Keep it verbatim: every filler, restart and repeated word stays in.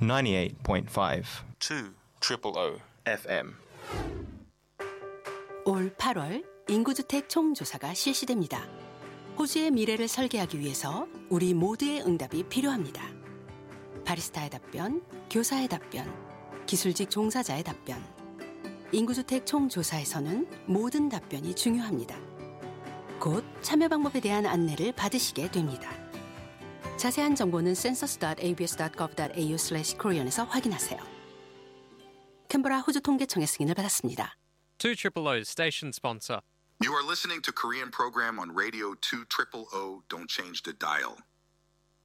ninety-eight point five. two triple O 에프엠. 올 팔월 인구주택 총조사가 실시됩니다. 호주의 미래를 설계하기 위해서 우리 모두의 응답이 필요합니다. 바리스타의 답변, 교사의 답변, 기술직 종사자의 답변. 인구주택 총조사에서는 모든 답변이 중요합니다. 곧 참여 방법에 대한 안내를 받으시게 됩니다. 자세한 정보는 census 닷 에이비에스 닷 거브 닷 에이유 슬래시 코리안에서 확인하세요. 캔버라 호주 통계청의 승인을 받았습니다. two triple O's station sponsor. You are listening to Korean program on Radio two triple O. Don't change the dial.